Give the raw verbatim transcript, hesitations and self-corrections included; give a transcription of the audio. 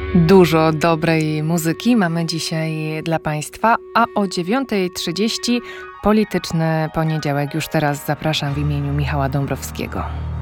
Dużo dobrej muzyki mamy dzisiaj dla Państwa, a o dziewiąta trzydzieści Polityczny Poniedziałek. Już teraz zapraszam w imieniu Michała Dąbrowskiego.